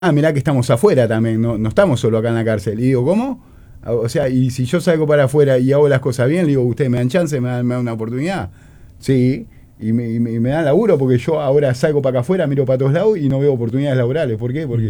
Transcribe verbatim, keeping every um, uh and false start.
ah, mirá que estamos afuera también, no, no estamos solo acá en la cárcel. Y digo, ¿cómo? O sea, y si yo salgo para afuera y hago las cosas bien, le digo, ¿ustedes me dan chance, me dan, me dan una oportunidad? Sí, y me, y me- y me dan laburo porque yo ahora salgo para acá afuera, miro para todos lados y no veo oportunidades laborales. ¿Por qué? Porque